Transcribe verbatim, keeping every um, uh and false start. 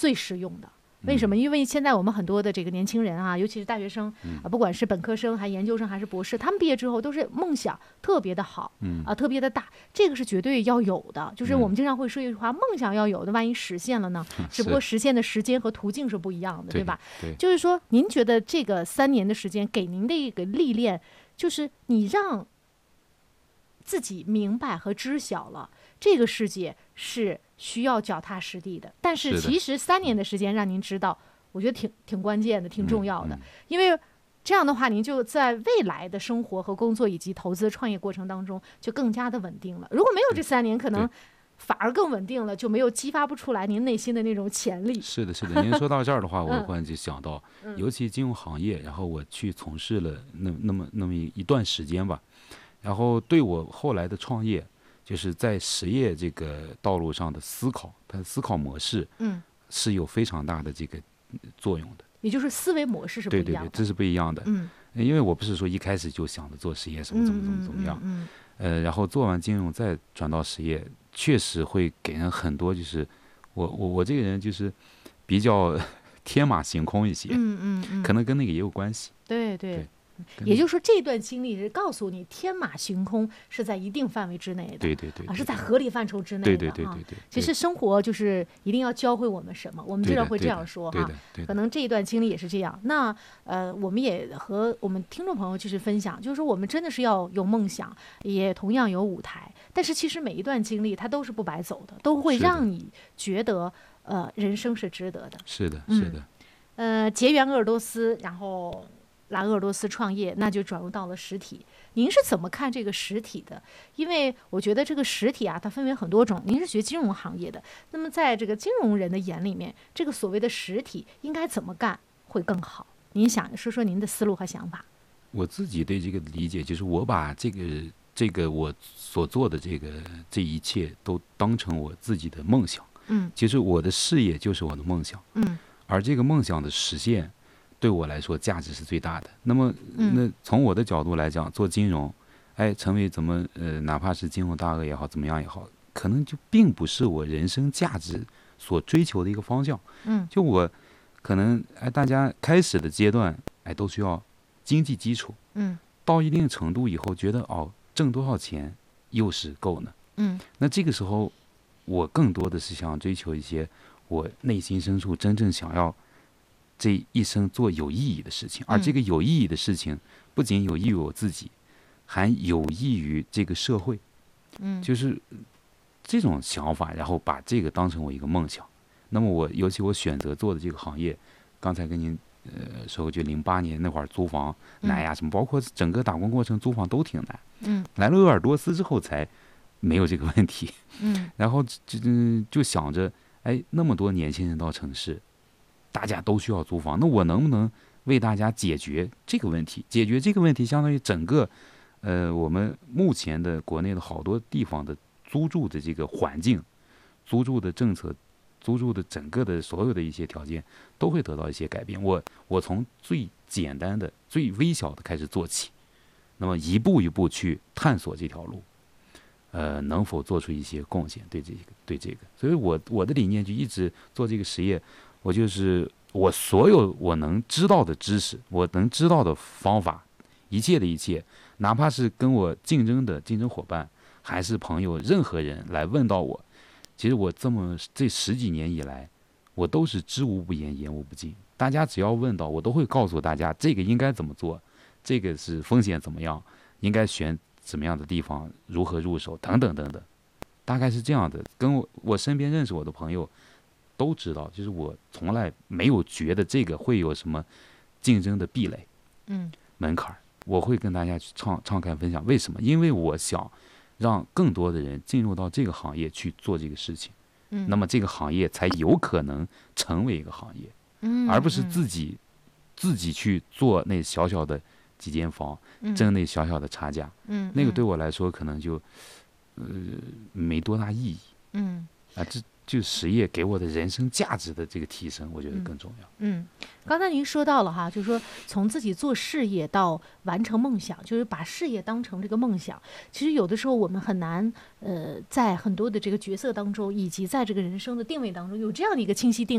最实用的。为什么？因为现在我们很多的这个年轻人啊，尤其是大学生啊，不管是本科生、还研究生还是博士，他们毕业之后都是梦想特别的好，啊，特别的大，这个是绝对要有的。就是我们经常会说一句话，梦想要有的，万一实现了呢？只不过实现的时间和途径是不一样的，对吧？ 对， 就是说，您觉得这个三年的时间给您的一个历练，就是你让自己明白和知晓了这个世界是需要脚踏实地的，但是其实三年的时间让您知道，我觉得挺挺关键的，挺重要的， 嗯嗯、 因为这样的话，您就在未来的生活和工作以及投资创业过程当中就更加的稳定了。如果没有这三年，可能反而更稳定了，就没有激发不出来您内心的那种潜力。 是的，是的。您说到这儿的话，我忽然就想到，嗯、尤其金融行业，然后我去从事了那那么那么一段时间吧，然后对我后来的创业。就是在实业这个道路上的思考，它的思考模式，嗯，是有非常大的这个作用的。 也就是思维模式是不一样的。 对对对，这是不一样的。嗯，因为我不是说一开始就想着做实业什么怎么怎么怎么样，嗯，呃，然后做完金融再转到实业，确实会给人很多，就是我我我这个人就是比较天马行空一些，嗯嗯嗯，可能跟那个也有关系。 对 对。对也就是说，这段经历是告诉你，天马行空是在一定范围之内的， 对对 对, 对， 啊，是在合理范畴之内的， 对对对对 对, 对。 其实生活就是一定要教会我们什么，我们经常会这样说哈。可能这一段经历也是这样。那呃，我们也和我们听众朋友就是分享，就是说我们真的是要有梦想，也同样有舞台。但是其实每一段经历它都是不白走的，都会让你觉得呃人生是值得的。 是的，是的。 嗯、呃，结缘鄂尔多斯，然后。来鄂尔多斯创业，那就转入到了实体。您是怎么看这个实体的？因为我觉得这个实体啊，它分为很多种。您是学金融行业的，那么在这个金融人的眼里面，这个所谓的实体应该怎么干会更好？您想说说您的思路和想法。 我自己对这个理解就是，我把这个这个我所做的这个这一切都当成我自己的梦想。嗯，其实我的事业就是我的梦想。嗯，而这个梦想的实现。对我来说，价值是最大的。那么，那从我的角度来讲，做金融，哎，成为怎么呃，哪怕是金融大鳄也好，怎么样也好，可能就并不是我人生价值所追求的一个方向。嗯，就我可能哎，大家开始的阶段，哎，都需要经济基础。嗯，到一定程度以后，觉得哦，挣多少钱又是够呢？嗯，那这个时候，我更多的是想追求一些我内心深处真正想要。这一生做有意义的事情，而这个有意义的事情不仅有益于我自己，还有益于这个社会。嗯，就是这种想法，然后把这个当成我一个梦想。那么我尤其我选择做的这个行业，刚才跟您呃说，就零八年那会儿租房难呀什么，包括整个打工过程租房都挺难。嗯，来了鄂尔多斯之后才没有这个问题。嗯，然后就就想着，哎，那么多年轻人到城市。大家都需要租房，那我能不能为大家解决这个问题？解决这个问题，相当于整个，呃，我们目前的国内的好多地方的租住的这个环境、租住的政策、租住的整个的所有的一些条件，都会得到一些改变。我我从最简单的、最微小的开始做起，那么一步一步去探索这条路，呃，能否做出一些贡献？对这个，对这个，所以我我的理念就一直做这个实业。我就是我所有我能知道的知识，我能知道的方法，一切的一切，哪怕是跟我竞争的竞争伙伴，还是朋友，任何人来问到我，其实我这么这十几年以来，我都是知无不言，言无不尽。大家只要问到，我都会告诉大家这个应该怎么做，这个是风险怎么样，应该选怎么样的地方，如何入手，等等等等，大概是这样的。跟我我身边认识我的朋友。都知道，就是我从来没有觉得这个会有什么竞争的壁垒，嗯，门槛。我会跟大家去畅畅开分享，为什么？因为我想让更多的人进入到这个行业去做这个事情，嗯，那么这个行业才有可能成为一个行业，嗯，而不是自己、嗯、自己去做那小小的几间房，嗯、挣那小小的差价，嗯，那个对我来说可能就呃没多大意义，嗯，啊这。就实业给我的人生价值的这个提升，我觉得更重要。 嗯，嗯刚才您说到了哈，就是说从自己做事业到完成梦想，就是把事业当成这个梦想。其实有的时候我们很难，呃，在很多的这个角色当中，以及在这个人生的定位当中，有这样的一个清晰定